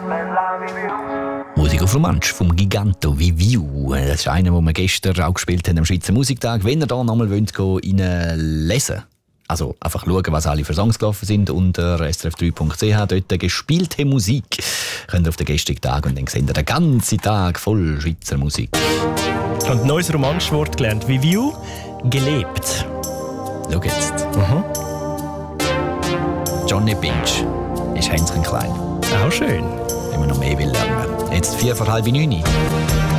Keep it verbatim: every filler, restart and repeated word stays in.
Musik auf Romansch vom Giganto Viviu. Das ist einer, den wir gestern auch gespielt haben am Schweizer Musiktag. Wenn ihr da nochmal reinlesen wollt, also einfach schauen, was alle für Songs gelaufen sind, unter s r f drei punkt c h, dort gespielte Musik, könnt ihr auf den gestrigen Tag und dann seht ihr den ganzen Tag voll Schweizer Musik. Und ein neues Romanschwort gelernt. Viviu, gelebt. Schau jetzt. Mhm. Johnny Pinch ist Hänschen klein. Auch schön. Wenn man noch mehr will lernen. Jetzt vier vor halb neun.